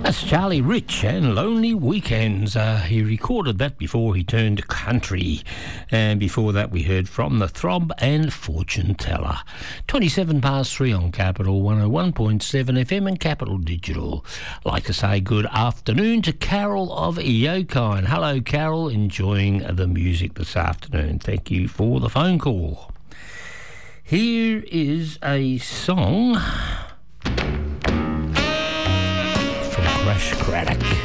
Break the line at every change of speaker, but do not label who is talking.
That's Charlie Rich and Lonely Weekends. He recorded that before he turned country. And before that we heard from The Throb and Fortune Teller. 27 past 3 on Capital 101.7 FM and Capital Digital. I'd like to say good afternoon to Carol of Yokine. Hello, Carol. Enjoying the music this afternoon. Thank you for the phone call. Here is a song from Crash Craddock.